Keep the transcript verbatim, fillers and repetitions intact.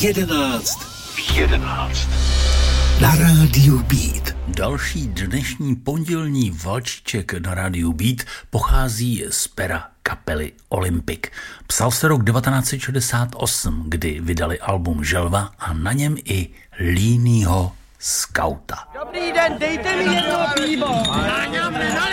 jedenáct. V jedenáct. Na rádiu Beat. Další dnešní pondělní valčíček na rádiu Beat pochází z pera kapely Olympic. Psal se rok devatenáct set šedesát osm, kdy vydali album Želva a na něm i Línýho Skauta. Dobrý den, dejte mi jedno pivo.